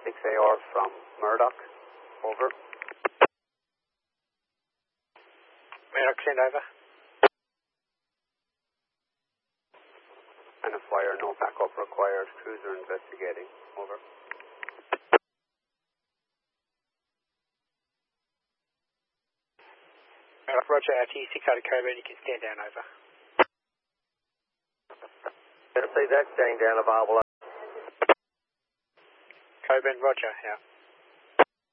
6AR from Murdoch. Over. Murdoch, send over. And a fire, no backup required. Cruiser investigating. Over. Murdoch, roger, RT 6 out of Coburn, you can stand down, over. Can I see that, stand down, available. Coburn, roger, yeah.